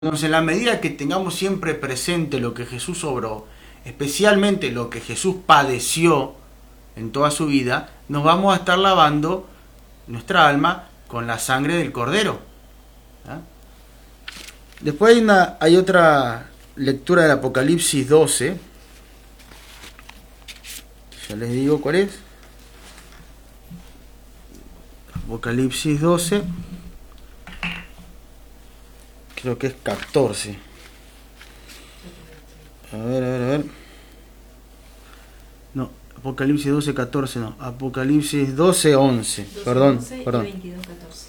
Entonces, en la medida que tengamos siempre presente lo que Jesús obró, especialmente lo que Jesús padeció en toda su vida, nos vamos a estar lavando nuestra alma con la sangre del Cordero. ¿Ah? Después hay otra lectura del Apocalipsis 12. Ya les digo cuál es. Apocalipsis 12. Creo que es 14. A ver. No, Apocalipsis 12, 14 no. Apocalipsis 12, 11. 12, perdón. 22, 14.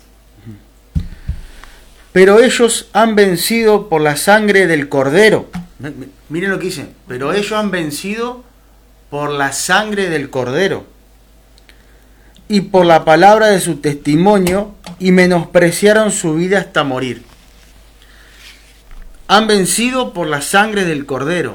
Pero ellos han vencido por la sangre del Cordero. Miren lo que dice. Pero ellos han vencido por la sangre del Cordero y por la palabra de su testimonio, y menospreciaron su vida hasta morir. Han vencido por la sangre del Cordero.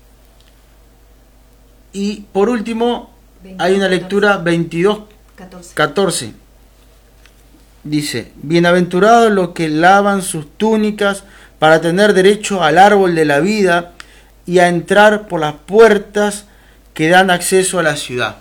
Y por último, 22, hay una lectura 22, 14. Dice: bienaventurados los que lavan sus túnicas para tener derecho al árbol de la vida y a entrar por las puertas que dan acceso a la ciudad.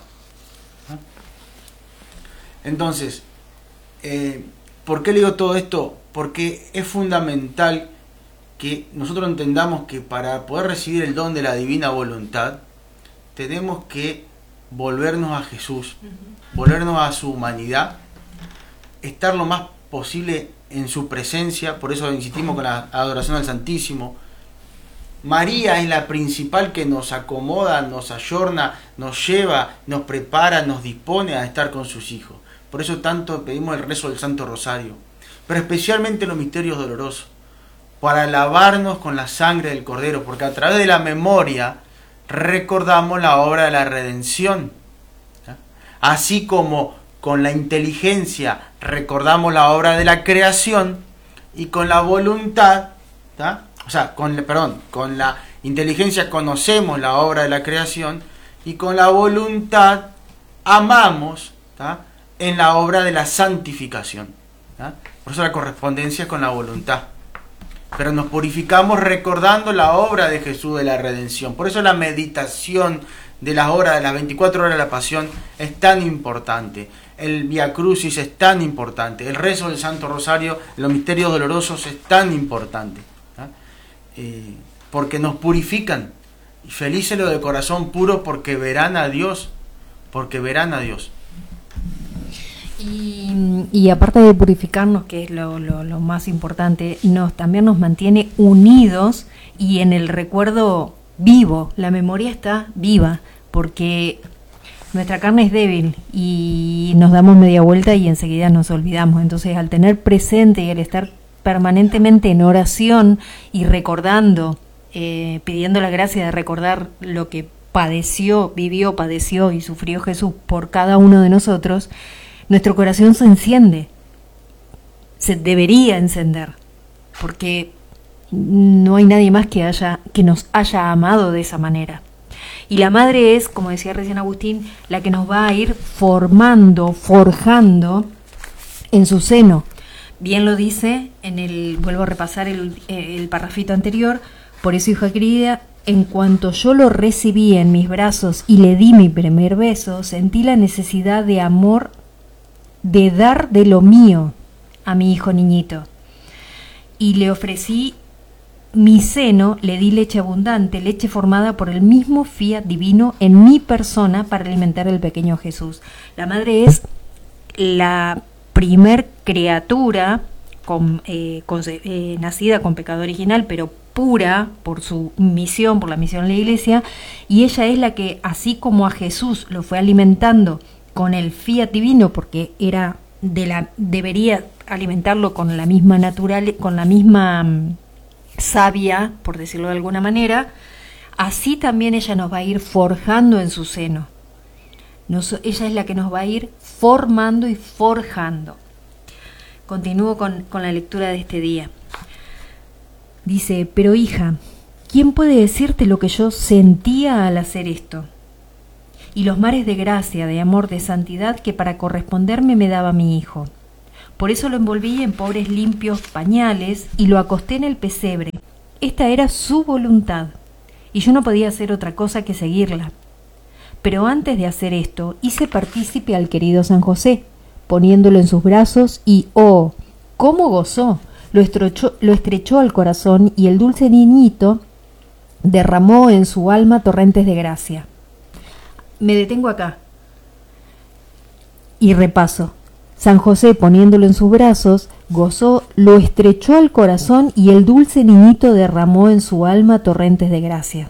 Entonces, ¿por qué le digo todo esto? Porque es fundamental que nosotros entendamos que para poder recibir el don de la divina voluntad, tenemos que volvernos a Jesús, volvernos a su humanidad, estar lo más posible en su presencia. Por eso insistimos con la adoración al Santísimo. María es la principal que nos acomoda, nos ayorna, nos lleva, nos prepara, nos dispone a estar con sus hijos. Por eso tanto pedimos el rezo del Santo Rosario, pero especialmente los misterios dolorosos, para lavarnos con la sangre del Cordero, porque a través de la memoria recordamos la obra de la redención. ¿Sí? Así como con la inteligencia recordamos la obra de la creación, y con la voluntad, ¿sí? Con la inteligencia conocemos la obra de la creación, y con la voluntad amamos, ¿sí?, en la obra de la santificación. ¿Sí? Por eso la correspondencia es con la voluntad. Pero nos purificamos recordando la obra de Jesús de la redención. Por eso la meditación de las horas, de las 24 horas de la pasión, es tan importante. El Vía Crucis es tan importante. El rezo del Santo Rosario, los misterios dolorosos, es tan importante. Porque nos purifican. Y felices los de corazón puro, porque verán a Dios. Porque verán a Dios. Y aparte de purificarnos, que es lo más importante, también nos mantiene unidos y en el recuerdo vivo. La memoria está viva, porque nuestra carne es débil y nos damos media vuelta y enseguida nos olvidamos. Entonces, al tener presente y al estar permanentemente en oración y recordando, pidiendo la gracia de recordar lo que vivió, padeció y sufrió Jesús por cada uno de nosotros, nuestro corazón se enciende, se debería encender, porque no hay nadie más que nos haya amado de esa manera. Y la madre es, como decía recién Agustín, la que nos va a ir formando, forjando en su seno. Bien lo dice, vuelvo a repasar el parrafito anterior: por eso, hija querida, en cuanto yo lo recibí en mis brazos y le di mi primer beso, sentí la necesidad de amor, de dar de lo mío a mi hijo niñito, y le ofrecí mi seno, le di leche abundante, leche formada por el mismo fiat divino en mi persona para alimentar al pequeño Jesús. La madre es la primer criatura nacida con pecado original, pero pura por su misión, por la misión de la Iglesia, y ella es la que, así como a Jesús lo fue alimentando con el fiat divino, porque debería alimentarlo con la misma con la misma savia, por decirlo de alguna manera, así también ella nos va a ir forjando en su seno. Ella es la que nos va a ir formando y forjando. Continúo con la lectura de este día. Dice: pero hija, ¿quién puede decirte lo que yo sentía al hacer esto? Y los mares de gracia, de amor, de santidad que para corresponderme me daba mi hijo. Por eso lo envolví en pobres limpios pañales y lo acosté en el pesebre. Esta era su voluntad, y yo no podía hacer otra cosa que seguirla. Pero antes de hacer esto, hice partícipe al querido San José, poniéndolo en sus brazos y, ¡oh!, cómo gozó. Lo estrechó al corazón y el dulce niñito derramó en su alma torrentes de gracia. Me detengo acá y repaso. San José, poniéndolo en sus brazos, gozó, lo estrechó al corazón y el dulce niñito derramó en su alma torrentes de gracia.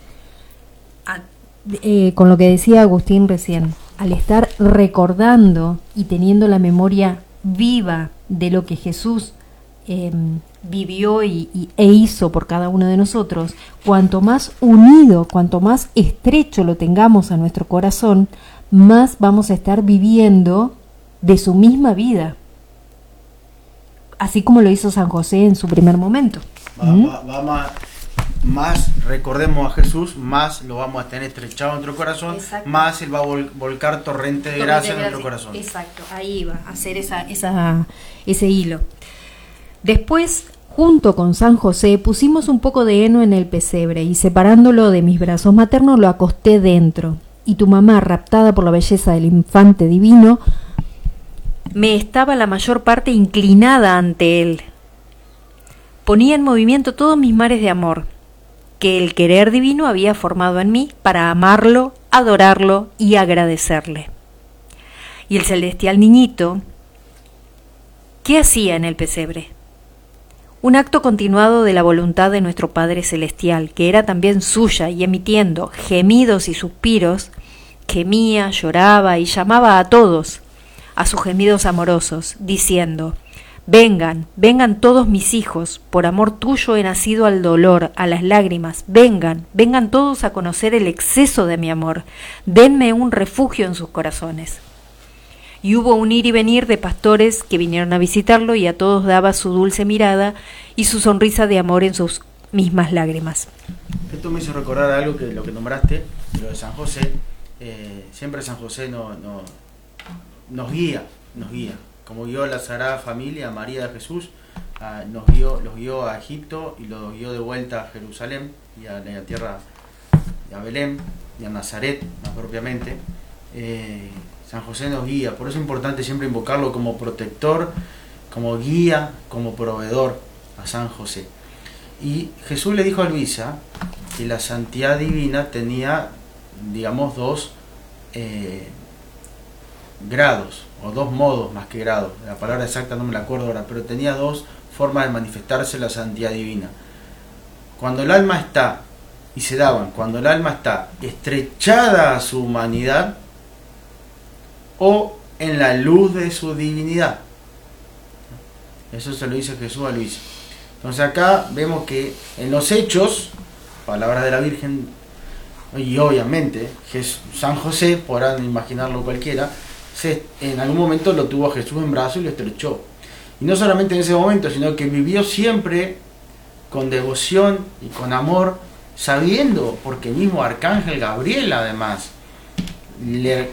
Con lo que decía Agustín recién, al estar recordando y teniendo la memoria viva de lo que Jesús vivió e hizo por cada uno de nosotros, cuanto más unido, cuanto más estrecho lo tengamos a nuestro corazón, más vamos a estar viviendo de su misma vida, así como lo hizo San José en su primer momento. Más recordemos a Jesús, más lo vamos a tener estrechado en nuestro corazón. Exacto. Más Él va a volcar torrente de gracia en nuestro corazón. Exacto, ahí va a hacer ese hilo. Después, junto con San José, pusimos un poco de heno en el pesebre y separándolo de mis brazos maternos lo acosté dentro. Y tu mamá, raptada por la belleza del infante divino, me estaba la mayor parte inclinada ante él. Ponía en movimiento todos mis mares de amor, que el querer divino había formado en mí para amarlo, adorarlo y agradecerle. Y el celestial niñito, ¿qué hacía en el pesebre? Un acto continuado de la voluntad de nuestro Padre Celestial, que era también suya, y emitiendo gemidos y suspiros, gemía, lloraba y llamaba a todos, a sus gemidos amorosos, diciendo: vengan, vengan todos mis hijos, por amor tuyo he nacido al dolor, a las lágrimas, vengan, vengan todos a conocer el exceso de mi amor, denme un refugio en sus corazones. Y hubo un ir y venir de pastores que vinieron a visitarlo y a todos daba su dulce mirada y su sonrisa de amor en sus mismas lágrimas. Esto me hizo recordar algo que lo que nombraste, lo de San José. Siempre San José nos guía, como guió a la Sagrada Familia, a María de Jesús, los guió a Egipto y los guió de vuelta a Jerusalén y a la tierra, a Belén y a Nazaret más propiamente. San José nos guía, por eso es importante siempre invocarlo como protector, como guía, como proveedor a San José. Y Jesús le dijo a Luisa que la santidad divina tenía, digamos, dos grados, o dos modos más que grados. La palabra exacta no me la acuerdo ahora, pero tenía dos formas de manifestarse la santidad divina. Cuando el alma está, y se daban, cuando el alma está estrechada a su humanidad, o en la luz de su divinidad. Eso se lo dice Jesús a Luisa. Entonces acá vemos que en los hechos, palabras de la Virgen, y obviamente San José, podrán imaginarlo cualquiera, en algún momento lo tuvo a Jesús en brazos y lo estrechó. Y no solamente en ese momento, sino que vivió siempre con devoción y con amor, sabiendo, porque mismo Arcángel Gabriel además le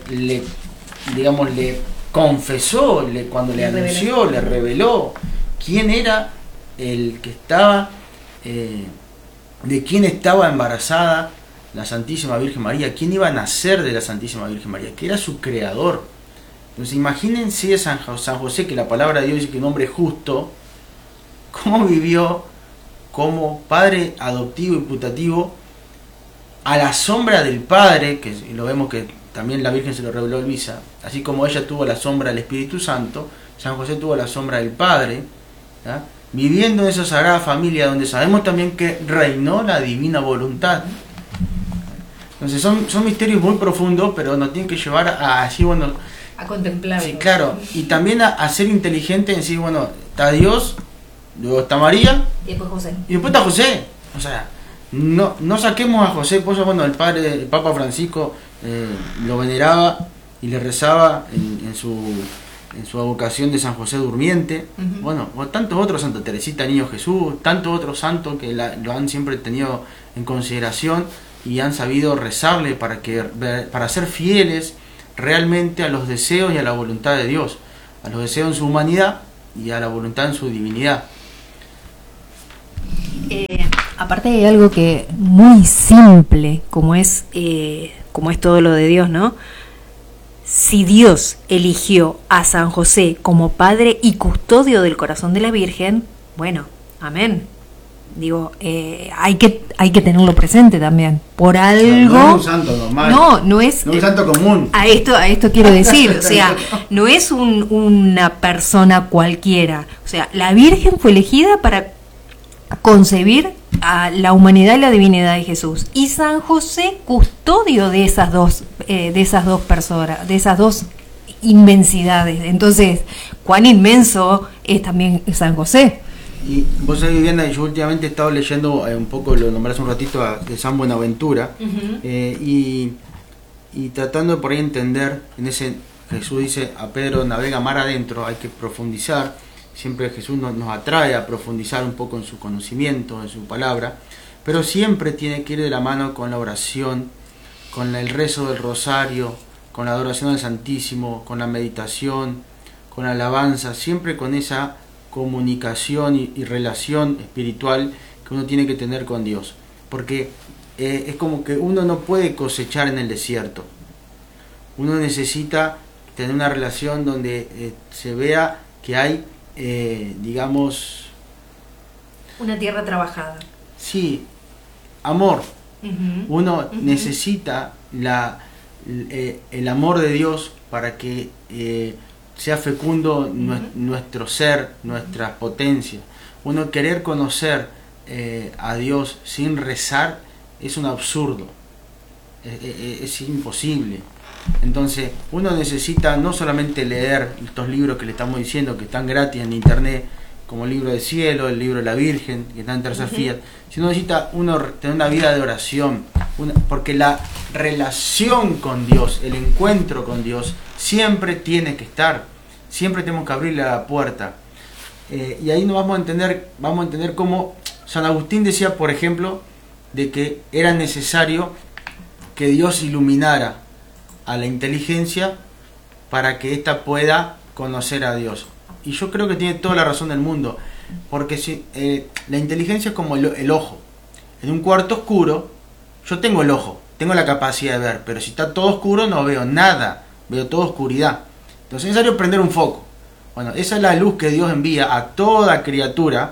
confesó, cuando le anunció, le reveló quién era el que estaba, de quién estaba embarazada la Santísima Virgen María, quién iba a nacer de la Santísima Virgen María, que era su creador. Entonces imagínense a San José, que la palabra de Dios dice que un hombre justo, cómo vivió como padre adoptivo y putativo a la sombra del Padre, que lo vemos que también la Virgen se lo reveló a Luisa, así como ella tuvo la sombra del Espíritu Santo, San José tuvo la sombra del Padre, ¿ya? Viviendo en esa sagrada familia donde sabemos también que reinó la divina voluntad. Entonces son misterios muy profundos, pero nos tienen que llevar a decir, bueno, a contemplarlo. Sí, claro, y también a ser inteligente en decir, bueno, está Dios, luego está María, y después José. Y después está José. O sea, no saquemos a José, por eso, bueno, el Papa Francisco lo veneraba y le rezaba en su advocación de San José Durmiente. Uh-huh. Bueno, o tantos otros, Santa Teresita Niño Jesús, tantos otros santos que lo han siempre tenido en consideración y han sabido rezarle para ser fieles realmente a los deseos y a la voluntad de Dios, a los deseos en su humanidad y a la voluntad en su divinidad. Aparte hay algo que muy simple, como es todo lo de Dios, ¿no? Si Dios eligió a San José como padre y custodio del corazón de la Virgen, bueno, amén. Digo, hay que tenerlo presente también. Por algo. No es un santo normal. No es un santo común. A esto quiero decir, o sea, no es una persona cualquiera. O sea, la Virgen fue elegida para concebir a la humanidad y la divinidad de Jesús. Y San José, custodio de esas dos personas, de esas dos inmensidades. Entonces, cuán inmenso es también San José. Y vos sabés, Viviana, yo últimamente he estado leyendo un poco, lo nombrás un ratito, de San Buenaventura, y tratando de por ahí entender, en ese Jesús dice a Pedro, navega mar adentro, hay que profundizar, siempre Jesús nos atrae a profundizar un poco en su conocimiento, en su palabra, pero siempre tiene que ir de la mano con la oración, con el rezo del rosario, con la adoración al Santísimo, con la meditación, con la alabanza, siempre con esa comunicación y relación espiritual que uno tiene que tener con Dios, porque es como que uno no puede cosechar en el desierto, uno necesita tener una relación donde se vea que hay, digamos, una tierra trabajada. Sí, amor. Uno necesita el amor de Dios para que sea fecundo nuestro ser, nuestras potencias. Uno querer conocer a Dios sin rezar es un absurdo, es imposible. Entonces uno necesita no solamente leer estos libros que le estamos diciendo que están gratis en internet, como el libro del cielo, el libro de la Virgen, que está en tercer Fiat, sino necesita uno tener una vida de oración, porque la relación con Dios, el encuentro con Dios, siempre tiene que estar, siempre tenemos que abrirle la puerta. Y ahí nos vamos a entender cómo San Agustín decía, por ejemplo, de que era necesario que Dios iluminara a la inteligencia para que ésta pueda conocer a Dios. Y yo creo que tiene toda la razón del mundo, porque si, la inteligencia es como el ojo. En un cuarto oscuro, yo tengo el ojo, tengo la capacidad de ver, pero si está todo oscuro no veo nada, veo toda oscuridad. Entonces es necesario prender un foco. Bueno, esa es la luz que Dios envía a toda criatura,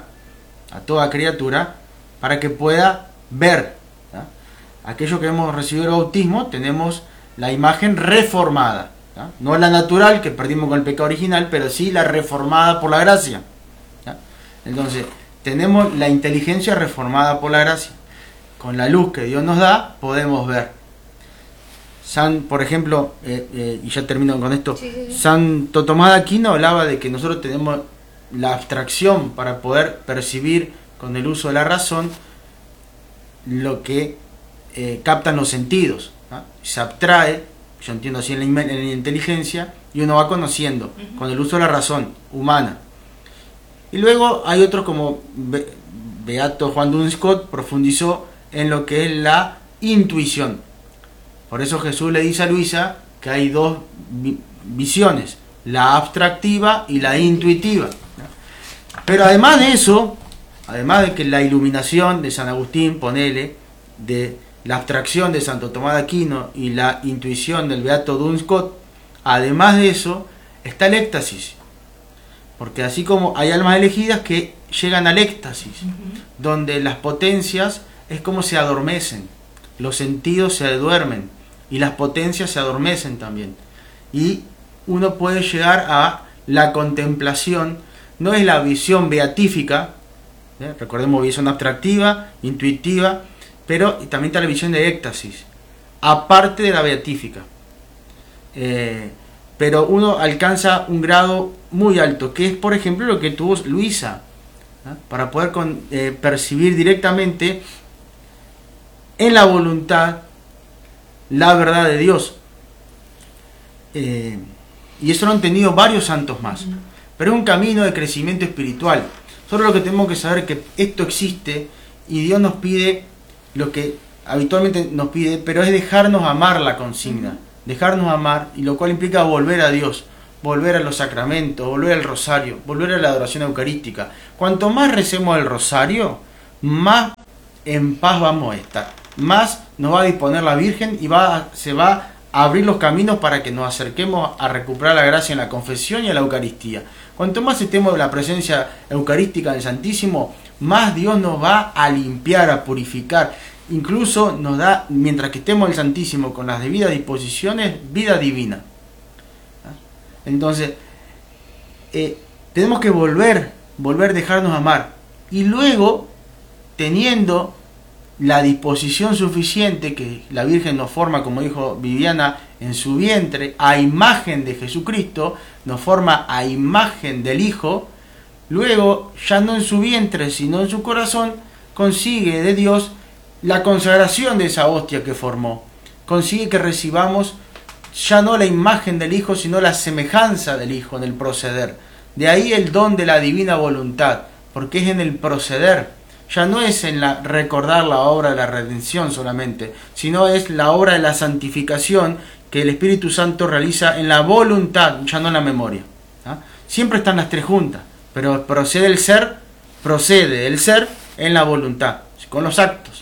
para que pueda ver. ¿Ya? Aquellos que hemos recibido el bautismo, tenemos la imagen reformada. ¿Ya? No la natural, que perdimos con el pecado original, pero sí la reformada por la gracia. ¿Ya? Entonces, tenemos la inteligencia reformada por la gracia. Con la luz que Dios nos da, podemos ver. Por ejemplo, y ya termino con esto, sí. Santo Tomás de Aquino hablaba de que nosotros tenemos la abstracción para poder percibir con el uso de la razón lo que captan los sentidos. ¿No? Se abstrae, yo entiendo así en la inteligencia, y uno va conociendo con el uso de la razón humana. Y luego hay otros como Beato Juan Duns Scott profundizó en lo que es la intuición. Por eso Jesús le dice a Luisa que hay dos visiones, la abstractiva y la intuitiva. Pero además de eso, además de que la iluminación de San Agustín, ponele, de la abstracción de Santo Tomás de Aquino y la intuición del Beato Duns Scott, además de eso está el éxtasis. Porque así como hay almas elegidas que llegan al éxtasis, donde las potencias es como se adormecen, los sentidos se duermen y las potencias se adormecen también. Y uno puede llegar a la contemplación, no es la visión beatífica, recordemos visión abstractiva, intuitiva, pero también está la visión de éxtasis, aparte de la beatífica. Pero uno alcanza un grado muy alto, que es por ejemplo lo que tuvo Luisa, ¿no? Para poder percibir directamente en la voluntad la verdad de Dios. Y eso lo han tenido varios santos más. Pero es un camino de crecimiento espiritual. Solo lo que tenemos que saber es que esto existe y Dios nos pide lo que habitualmente nos pide, pero es dejarnos amar la consigna, dejarnos amar, y lo cual implica volver a Dios, volver a los sacramentos, volver al rosario, volver a la adoración eucarística. Cuanto más recemos el rosario, más en paz vamos a estar, más nos va a disponer la Virgen y se va a abrir los caminos para que nos acerquemos a recuperar la gracia en la confesión y en la Eucaristía. Cuanto más estemos en la presencia eucarística del Santísimo, más Dios nos va a limpiar, a purificar. Incluso nos da, mientras que estemos en el Santísimo con las debidas disposiciones, vida divina. Entonces, tenemos que volver a dejarnos amar. Y luego, teniendo la disposición suficiente que la Virgen nos forma, como dijo Viviana, en su vientre, a imagen de Jesucristo, nos forma a imagen del Hijo, luego, ya no en su vientre, sino en su corazón, consigue de Dios la consagración de esa hostia que formó. Consigue que recibamos ya no la imagen del Hijo, sino la semejanza del Hijo en el proceder. De ahí el don de la divina voluntad, porque es en el proceder. Ya no es en recordar la obra de la redención solamente, sino es la obra de la santificación que el Espíritu Santo realiza en la voluntad, ya no en la memoria. Siempre están las tres juntas, pero procede el ser en la voluntad, con los actos.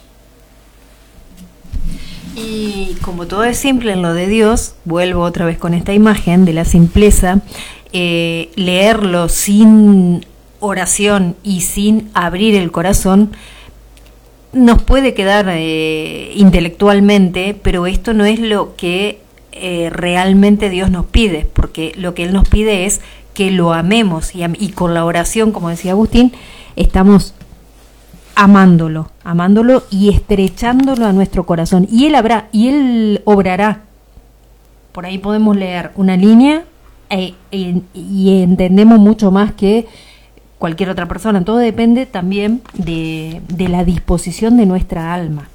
Y como todo es simple en lo de Dios, vuelvo otra vez con esta imagen de la simpleza, leerlo sin oración y sin abrir el corazón nos puede quedar intelectualmente, pero esto no es lo que realmente Dios nos pide, porque lo que Él nos pide es que lo amemos y con la oración, como decía Agustín, estamos amándolo y estrechándolo a nuestro corazón, y Él obrará. Por ahí podemos leer una línea y entendemos mucho más que cualquier otra persona. Todo depende también de la disposición de nuestra alma.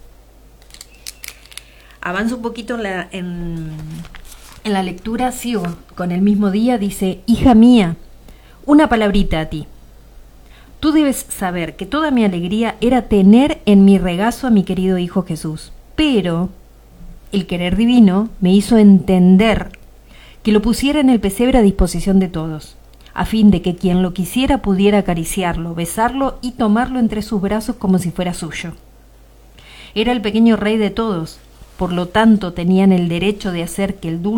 Avanzo un poquito en la lectura, sigo con el mismo día. Dice: hija mía, una palabrita a ti. Tú debes saber que toda mi alegría era tener en mi regazo a mi querido Hijo Jesús, pero el querer divino me hizo entender que lo pusiera en el pesebre a disposición de todos, a fin de que quien lo quisiera pudiera acariciarlo, besarlo y tomarlo entre sus brazos como si fuera suyo. Era el pequeño rey de todos, por lo tanto tenían el derecho de hacer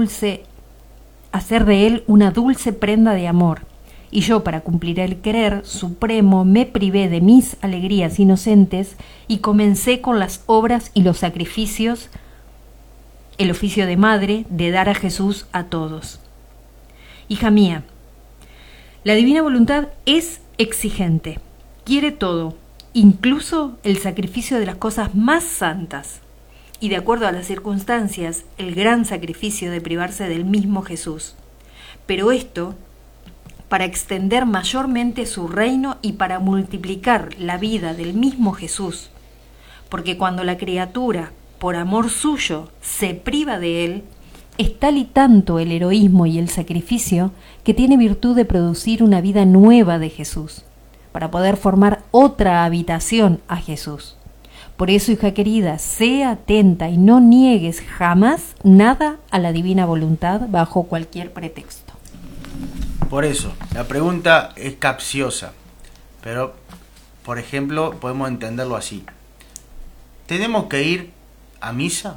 de él una dulce prenda de amor. Y yo, para cumplir el querer supremo, me privé de mis alegrías inocentes y comencé con las obras y los sacrificios, el oficio de madre, de dar a Jesús a todos. Hija mía, la divina voluntad es exigente, quiere todo, incluso el sacrificio de las cosas más santas, y de acuerdo a las circunstancias, el gran sacrificio de privarse del mismo Jesús. Pero esto para extender mayormente su reino y para multiplicar la vida del mismo Jesús, porque cuando la criatura, por amor suyo, se priva de él, es tal y tanto el heroísmo y el sacrificio que tiene virtud de producir una vida nueva de Jesús, para poder formar otra habitación a Jesús. Por eso, hija querida, sé atenta y no niegues jamás nada a la divina voluntad bajo cualquier pretexto. Por eso, la pregunta es capciosa, pero, por ejemplo, podemos entenderlo así. ¿Tenemos que ir a misa?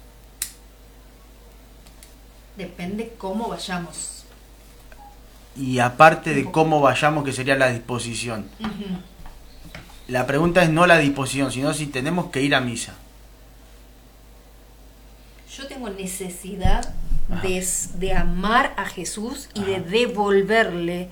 Depende cómo vayamos. Y aparte de cómo vayamos, que sería la disposición. Uh-huh. La pregunta es no la disposición, sino si tenemos que ir a misa. Yo tengo necesidad de amar a Jesús y de devolverle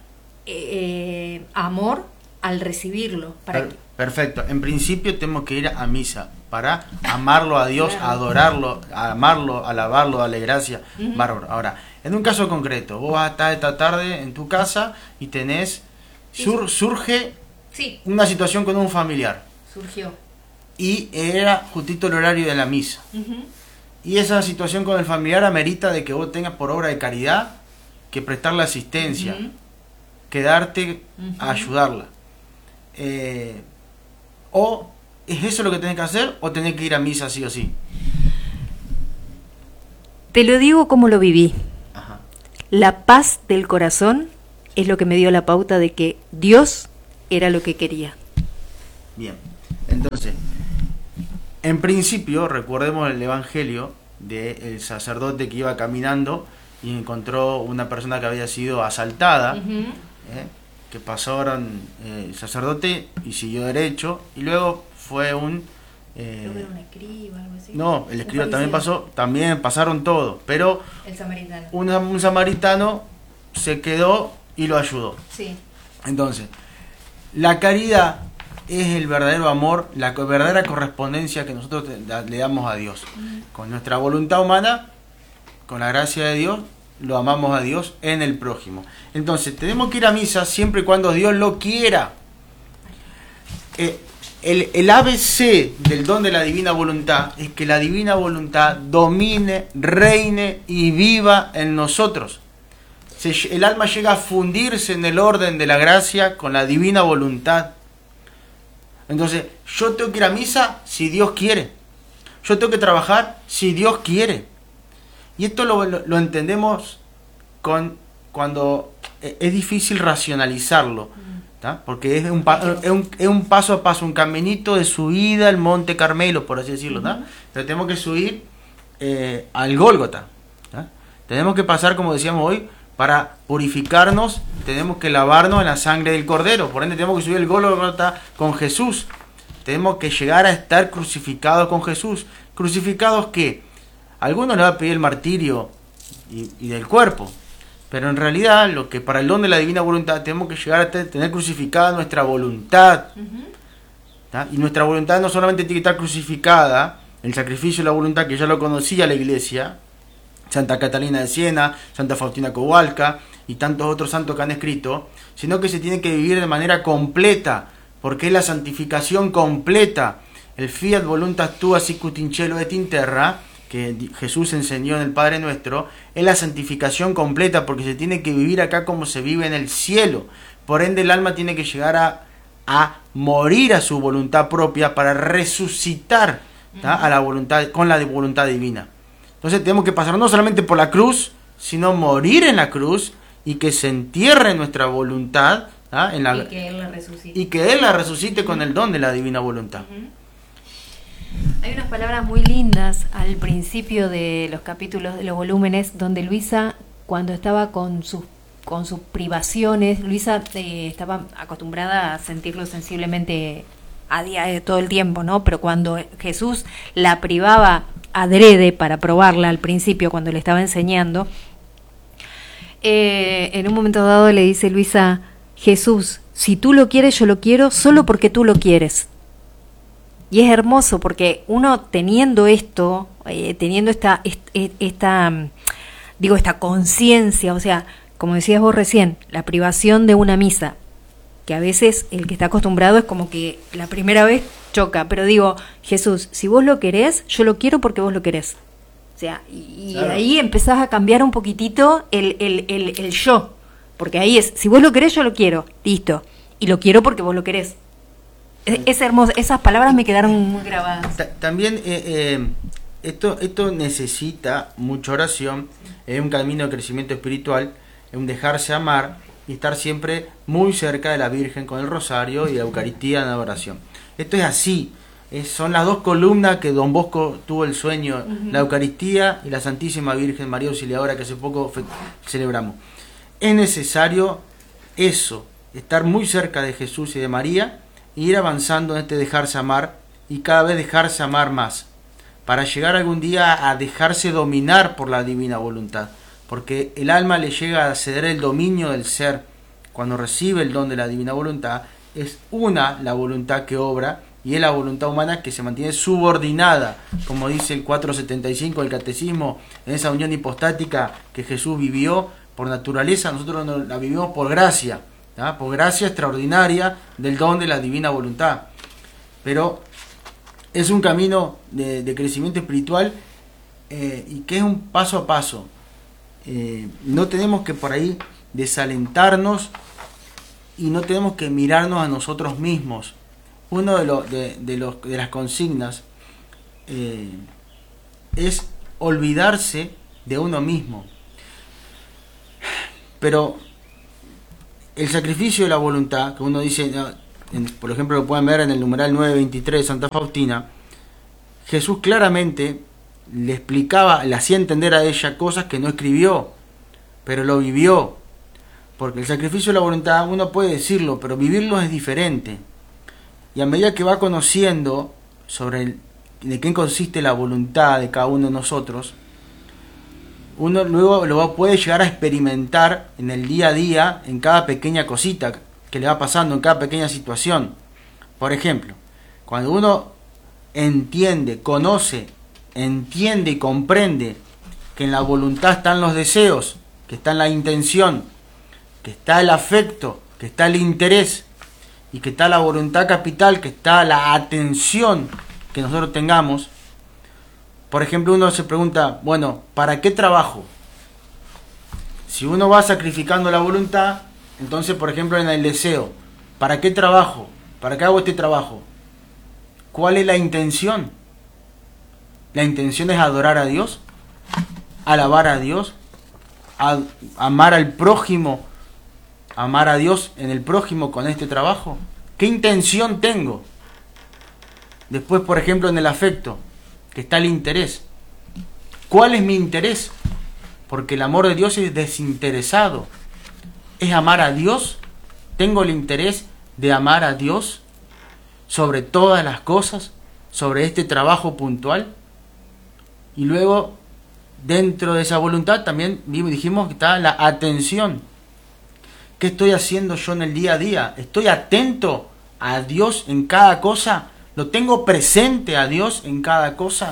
amor al recibirlo. Perfecto. En principio tenemos que ir a misa para amarlo a Dios, claro, adorarlo, amarlo, alabarlo, darle gracia. Uh-huh. Bárbaro. Ahora, en un caso concreto, vos vas a estar esta tarde en tu casa y tenés surge una situación con un familiar. Surgió. Y era justito el horario de la misa. Uh-huh. Y esa situación con el familiar amerita de que vos tengas por obra de caridad que prestarle asistencia, uh-huh, quedarte uh-huh a ayudarla. O ¿es eso lo que tenés que hacer o tenés que ir a misa sí o sí? Te lo digo como lo viví. Ajá. la paz del corazón es lo que me dio la pauta de que Dios era lo que quería. Bien, entonces, en principio, recordemos el evangelio del sacerdote que iba caminando y encontró una persona que había sido asaltada, que pasaron el sacerdote y siguió derecho, y luego fue un... Creo que era un escriba, algo así. No, el escriba también pasó, también pasaron todos, pero el samaritano. Un samaritano se quedó y lo ayudó. Sí. Entonces, la caridad es el verdadero amor, la verdadera correspondencia que nosotros le damos a Dios. Con nuestra voluntad humana, con la gracia de Dios, lo amamos a Dios en el prójimo. Entonces, tenemos que ir a misa siempre y cuando Dios lo quiera. El ABC del don de la divina voluntad es que la divina voluntad domine, reine y viva en nosotros. El alma llega a fundirse en el orden de la gracia con la divina voluntad. Entonces, yo tengo que ir a misa si Dios quiere. Yo tengo que trabajar si Dios quiere. Y esto lo entendemos cuando es difícil racionalizarlo, ¿tá? Porque es un paso a paso, un caminito de subida al Monte Carmelo, por así decirlo, ¿tá? Pero tenemos que subir al Gólgota, ¿tá? Tenemos que pasar, como decíamos hoy, para purificarnos, tenemos que lavarnos en la sangre del Cordero. Por ende, tenemos que subir el Gólgota con Jesús. Tenemos que llegar a estar crucificados con Jesús. ¿Crucificados qué? A algunos les va a pedir el martirio y del cuerpo. Pero en realidad, lo que para el don de la divina voluntad, tenemos que llegar a tener crucificada nuestra voluntad. ¿Tá? Y nuestra voluntad no solamente tiene que estar crucificada, el sacrificio de la voluntad, que ya lo conocía la Iglesia, Santa Catalina de Siena, Santa Faustina Kowalska y tantos otros santos que han escrito, sino que se tiene que vivir de manera completa, porque es la santificación completa. El fiat voluntas tua sicut in cielo et in terra, que Jesús enseñó en el Padre Nuestro, es la santificación completa, porque se tiene que vivir acá como se vive en el cielo. Por ende, el alma tiene que llegar a morir a su voluntad propia para resucitar, ¿tá? A la voluntad, con la voluntad divina. Entonces tenemos que pasar no solamente por la cruz, sino morir en la cruz y que se entierre nuestra voluntad, ¿tá? Y que Él la resucite. Y que Él la resucite con el don de la divina voluntad. Hay unas palabras muy lindas al principio de los capítulos, de los volúmenes, donde Luisa, cuando estaba con sus privaciones, Luisa estaba acostumbrada a sentirlo sensiblemente a día todo el tiempo, ¿no? Pero cuando Jesús la privaba adrede para probarla al principio, cuando le estaba enseñando, en un momento dado le dice Luisa: Jesús, si tú lo quieres, yo lo quiero solo porque tú lo quieres. Y es hermoso porque uno teniendo esto, teniendo esta conciencia, o sea, como decías vos recién, la privación de una misa, que a veces el que está acostumbrado es como que la primera vez choca, pero digo, Jesús, si vos lo querés, yo lo quiero porque vos lo querés. O sea, y claro, ahí empezás a cambiar un poquitito el yo, porque ahí es, si vos lo querés, yo lo quiero, listo, y lo quiero porque vos lo querés. Es hermoso, esas palabras me quedaron muy grabadas. También esto necesita mucha oración, es un camino de crecimiento espiritual, es un dejarse amar y estar siempre muy cerca de la Virgen con el rosario y la Eucaristía en la oración. Esto es así, son las dos columnas que Don Bosco tuvo el sueño, la Eucaristía y la Santísima Virgen María Auxiliadora, que hace poco celebramos. Es necesario eso, estar muy cerca de Jesús y de María, e ir avanzando en este dejarse amar y cada vez dejarse amar más, para llegar algún día a dejarse dominar por la divina voluntad, porque el alma le llega a ceder el dominio del ser cuando recibe el don de la divina voluntad. Es la voluntad que obra, y es la voluntad humana que se mantiene subordinada, como dice el 475 del Catecismo, en esa unión hipostática que Jesús vivió por naturaleza, nosotros la vivimos por gracia, ¿tá? Por gracia extraordinaria del don de la divina voluntad. Pero es un camino de crecimiento espiritual y que es un paso a paso. No tenemos que por ahí desalentarnos y no tenemos que mirarnos a nosotros mismos. Uno de las consignas es olvidarse de uno mismo. Pero el sacrificio de la voluntad, que uno dice, por ejemplo, lo pueden ver en el numeral 923 de Santa Faustina, Jesús claramente le explicaba, le hacía entender a ella cosas que no escribió, pero lo vivió. Porque el sacrificio de la voluntad uno puede decirlo, pero vivirlo es diferente. Y a medida que va conociendo sobre de qué consiste la voluntad de cada uno de nosotros, uno luego puede llegar a experimentar en el día a día, en cada pequeña cosita que le va pasando, en cada pequeña situación. Por ejemplo, cuando uno entiende, conoce, entiende y comprende que en la voluntad están los deseos, que está la intención, que está el afecto, que está el interés y que está la voluntad capital, que está la atención que nosotros tengamos. Por ejemplo, uno se pregunta, bueno, ¿para qué trabajo? Si uno va sacrificando la voluntad, entonces, por ejemplo, en el deseo, ¿para qué trabajo? ¿Para qué hago este trabajo? ¿Cuál es la intención? La intención es adorar a Dios, alabar a Dios, amar al prójimo, amar a Dios en el prójimo con este trabajo. ¿Qué intención tengo? Después, por ejemplo, en el afecto, que está el interés. ¿Cuál es mi interés? Porque el amor de Dios es desinteresado. ¿Es amar a Dios? ¿Tengo el interés de amar a Dios sobre todas las cosas? ¿Sobre este trabajo puntual? Y luego, dentro de esa voluntad, también dijimos que está la atención. ¿Qué estoy haciendo yo en el día a día? ¿Estoy atento a Dios en cada cosa? ¿Lo tengo presente a Dios en cada cosa?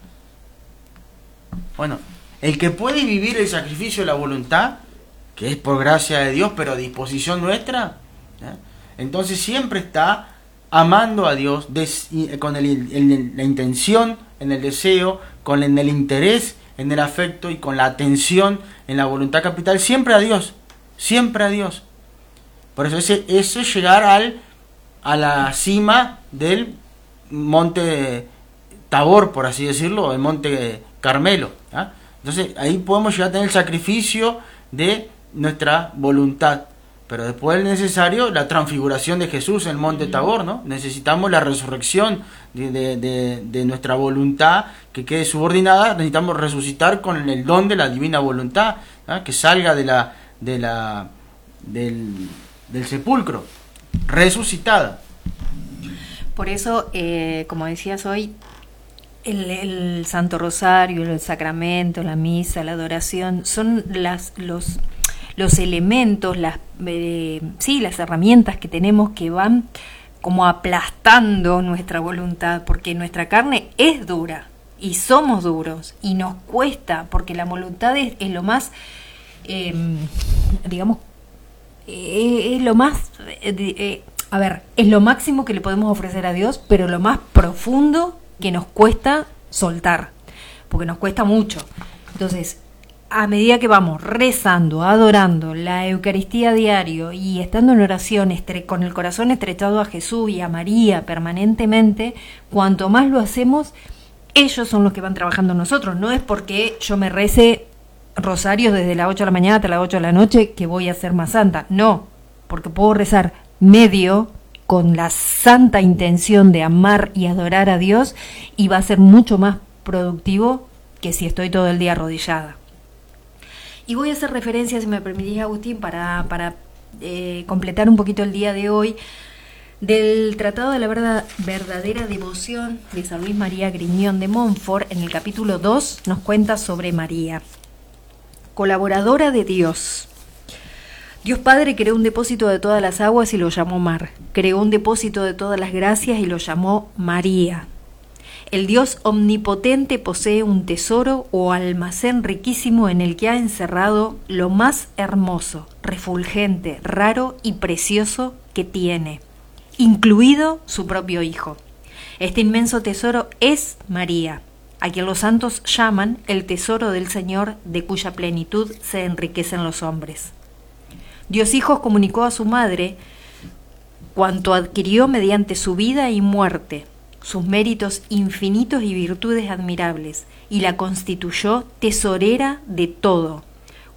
Bueno, el que puede vivir el sacrificio de la voluntad, que es por gracia de Dios, pero a disposición nuestra, entonces siempre está amando a Dios con la intención, en el deseo, con el interés, en el afecto y con la atención, en la voluntad capital, siempre a Dios. Siempre a Dios. Por eso ese es llegar a la cima del monte Tabor, por así decirlo, el monte Carmelo. Entonces ahí podemos llegar a tener el sacrificio de nuestra voluntad. Pero después es necesario la transfiguración de Jesús en el monte Tabor, ¿no? Necesitamos la resurrección de nuestra voluntad que quede subordinada. Necesitamos resucitar con el don de la divina voluntad, que salga del sepulcro, resucitada. Por eso, como decías hoy, el Santo Rosario, el sacramento, la misa, la adoración, son los elementos, las herramientas que tenemos que van como aplastando nuestra voluntad, porque nuestra carne es dura y somos duros y nos cuesta, porque la voluntad es lo más, digamos, es lo más, es lo máximo que le podemos ofrecer a Dios, pero lo más profundo que nos cuesta soltar, porque nos cuesta mucho. Entonces, a medida que vamos rezando, adorando la Eucaristía diario y estando en oración con el corazón estrechado a Jesús y a María permanentemente, cuanto más lo hacemos, ellos son los que van trabajando en nosotros. No es porque yo me rece rosarios desde las 8 de la mañana hasta las 8 de la noche que voy a ser más santa. No, porque puedo rezar medio con la santa intención de amar y adorar a Dios y va a ser mucho más productivo que si estoy todo el día arrodillada. Y voy a hacer referencia, si me permitís, Agustín, para completar un poquito el día de hoy, del Tratado de la Verdadera Devoción de San Luis María Griñón de Montfort. En el capítulo 2 nos cuenta sobre María, colaboradora de Dios. Dios Padre creó un depósito de todas las aguas y lo llamó mar. Creó un depósito de todas las gracias y lo llamó María. El Dios omnipotente posee un tesoro o almacén riquísimo en el que ha encerrado lo más hermoso, refulgente, raro y precioso que tiene, incluido su propio Hijo. Este inmenso tesoro es María, a quien los santos llaman el tesoro del Señor, de cuya plenitud se enriquecen los hombres. Dios Hijo comunicó a su madre cuanto adquirió mediante su vida y muerte, sus méritos infinitos y virtudes admirables, y la constituyó tesorera de todo,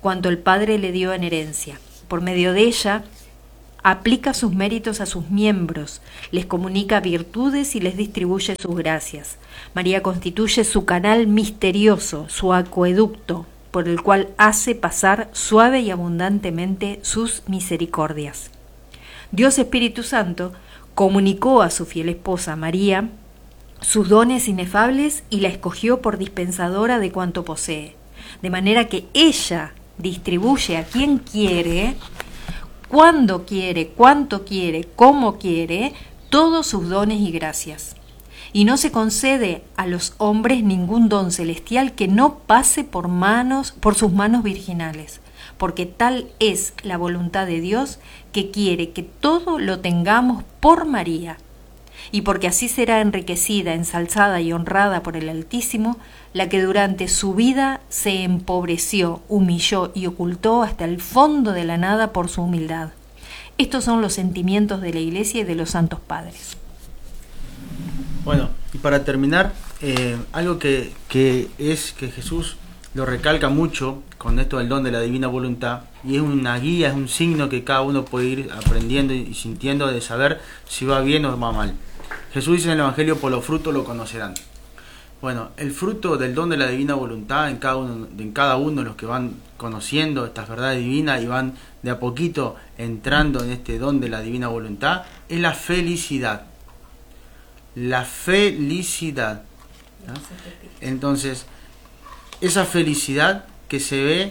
cuanto el Padre le dio en herencia. Por medio de ella, aplica sus méritos a sus miembros, les comunica virtudes y les distribuye sus gracias. María constituye su canal misterioso, su acueducto, por el cual hace pasar suave y abundantemente sus misericordias. Dios Espíritu Santo comunicó a su fiel esposa María sus dones inefables y la escogió por dispensadora de cuanto posee, de manera que ella distribuye a quien quiere, cuando quiere, cuánto quiere, cómo quiere, todos sus dones y gracias. Y no se concede a los hombres ningún don celestial que no pase por sus manos virginales, porque tal es la voluntad de Dios, que quiere que todo lo tengamos por María, y porque así será enriquecida, ensalzada y honrada por el Altísimo, la que durante su vida se empobreció, humilló y ocultó hasta el fondo de la nada por su humildad. Estos son los sentimientos de la Iglesia y de los santos padres. Bueno, y para terminar, algo que Jesús lo recalca mucho con esto del don de la divina voluntad, y es una guía, es un signo que cada uno puede ir aprendiendo y sintiendo de saber si va bien o va mal. Jesús dice en el Evangelio: por los frutos lo conocerán. Bueno, el fruto del don de la divina voluntad en cada uno de los que van conociendo estas verdades divinas y van de a poquito entrando en este don de la divina voluntad, es la felicidad. La felicidad, ¿no? Entonces, esa felicidad que se ve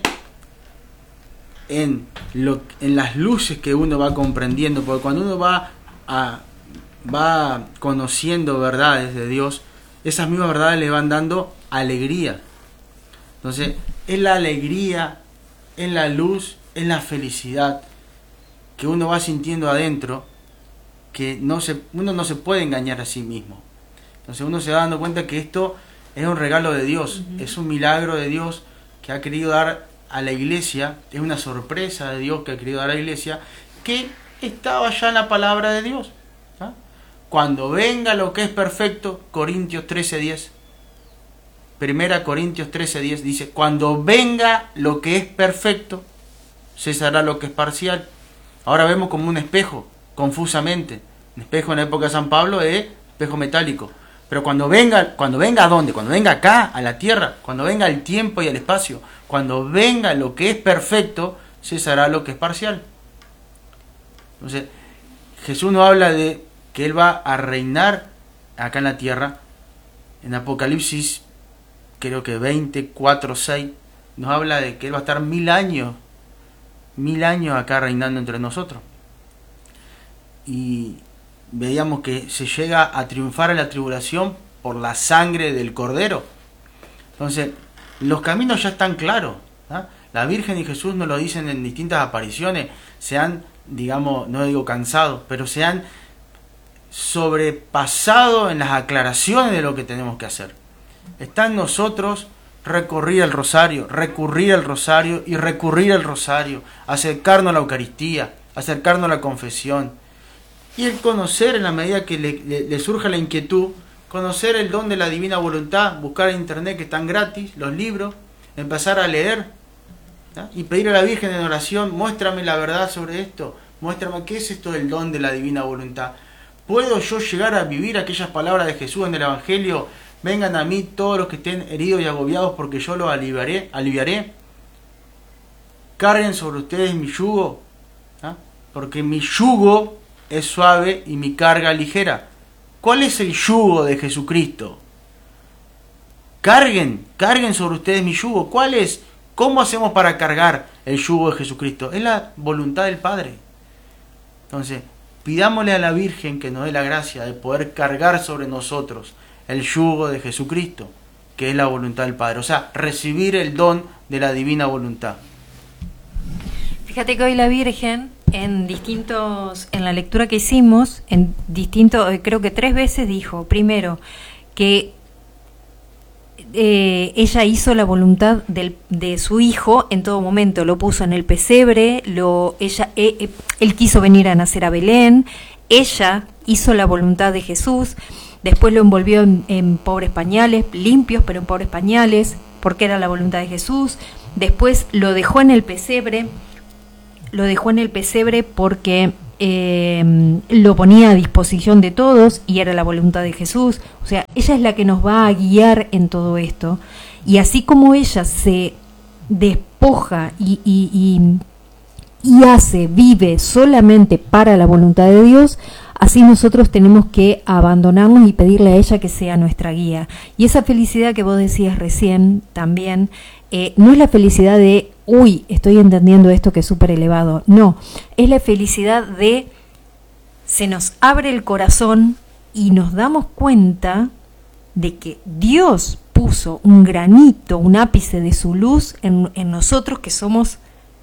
en las luces que uno va comprendiendo, porque cuando uno va conociendo verdades de Dios, esas mismas verdades le van dando alegría. Entonces, es la alegría, es la luz, es la felicidad que uno va sintiendo adentro, que uno no se puede engañar a sí mismo. Entonces uno se va dando cuenta que esto es un regalo de Dios, es un milagro de Dios que ha querido dar a la iglesia, es una sorpresa de Dios que ha querido dar a la iglesia, que estaba ya en la palabra de Dios. ¿Ah? Cuando venga lo que es perfecto, Corintios 13:10, 1 Corintios 13:10 dice: cuando venga lo que es perfecto, cesará lo que es parcial. Ahora vemos como un espejo, confusamente. Un espejo en la época de San Pablo es espejo metálico. Pero cuando venga ¿a dónde? Cuando venga acá, a la tierra, cuando venga el tiempo y el espacio, cuando venga lo que es perfecto, cesará lo que es parcial. Entonces, Jesús nos habla de que Él va a reinar acá en la tierra. En Apocalipsis, creo que 24:6, nos habla de que Él va a estar 1000 años acá reinando entre nosotros. Y veíamos que se llega a triunfar en la tribulación por la sangre del Cordero. Entonces, los caminos ya están claros, ¿no? La Virgen y Jesús nos lo dicen en distintas apariciones, se han, digamos, no digo cansado, pero se han sobrepasado en las aclaraciones de lo que tenemos que hacer. Está en nosotros recurrir al rosario y recurrir al rosario, acercarnos a la Eucaristía, acercarnos a la confesión, y el conocer, en la medida que le surja la inquietud, conocer el don de la divina voluntad, buscar en internet que están gratis, los libros, empezar a leer, ¿no? Y pedir a la Virgen en oración: muéstrame la verdad sobre esto, muéstrame qué es esto del don de la divina voluntad. ¿Puedo yo llegar a vivir aquellas palabras de Jesús en el Evangelio? Vengan a mí todos los que estén heridos y agobiados, porque yo los aliviaré. Carguen sobre ustedes mi yugo, ¿no? Porque mi yugo es suave y mi carga ligera. ¿Cuál es el yugo de Jesucristo? Carguen sobre ustedes mi yugo. ¿Cuál es? ¿Cómo hacemos para cargar el yugo de Jesucristo? Es la voluntad del Padre. Entonces, pidámosle a la Virgen que nos dé la gracia de poder cargar sobre nosotros el yugo de Jesucristo, que es la voluntad del Padre. O sea, recibir el don de la divina voluntad. Fíjate que hoy la Virgen, en la lectura que hicimos, creo que 3 veces dijo, primero, que ella hizo la voluntad de su hijo en todo momento, lo puso en el pesebre, él quiso venir a nacer a Belén, ella hizo la voluntad de Jesús, después lo envolvió en pobres pañales, limpios pero en pobres pañales, porque era la voluntad de Jesús. Después lo dejó en el pesebre, porque lo ponía a disposición de todos y era la voluntad de Jesús. O sea, ella es la que nos va a guiar en todo esto. Y así como ella se despoja y vive solamente para la voluntad de Dios, así nosotros tenemos que abandonarnos y pedirle a ella que sea nuestra guía. Y esa felicidad que vos decías recién también, no es la felicidad de, uy, estoy entendiendo esto que es súper elevado. No, es la felicidad de, se nos abre el corazón y nos damos cuenta de que Dios puso un granito, un ápice de su luz en nosotros que somos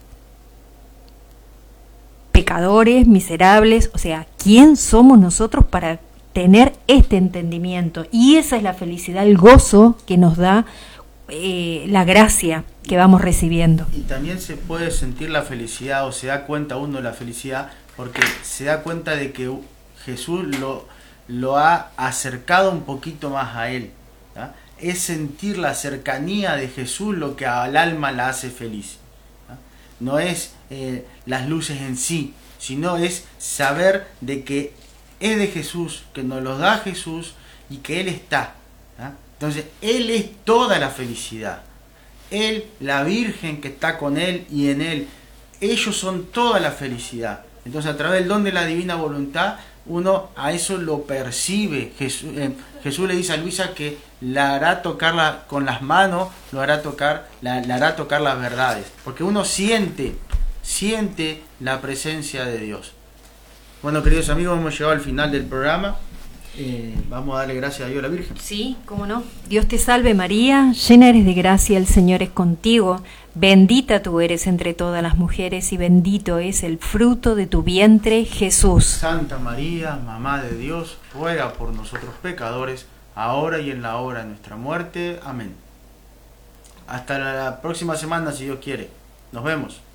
pecadores, miserables. O sea, ¿quién somos nosotros para tener este entendimiento? Y esa es la felicidad, el gozo que nos da la gracia que vamos recibiendo. Y también se puede sentir la felicidad, o se da cuenta uno de la felicidad, porque se da cuenta de que Jesús lo ha acercado un poquito más a él, ¿tá? Es sentir la cercanía de Jesús lo que al alma la hace feliz, ¿tá? No es las luces en sí, sino es saber de que es de Jesús, que nos los da Jesús y que Él está, ¿tá? Entonces Él es toda la felicidad, Él, la Virgen que está con Él y en Él, ellos son toda la felicidad. Entonces, a través del don de la divina voluntad, uno a eso lo percibe. Jesús le dice a Luisa que la hará tocar con las manos, la hará tocar las verdades, porque uno siente la presencia de Dios. Bueno, queridos amigos, hemos llegado al final del programa. Vamos a darle gracias a Dios a la Virgen. Sí, cómo no. Dios te salve María, llena eres de gracia, el Señor es contigo. Bendita tú eres entre todas las mujeres y bendito es el fruto de tu vientre, Jesús. Santa María, Mamá de Dios, ruega por nosotros pecadores, ahora y en la hora de nuestra muerte. Amén. Hasta la próxima semana, si Dios quiere. Nos vemos.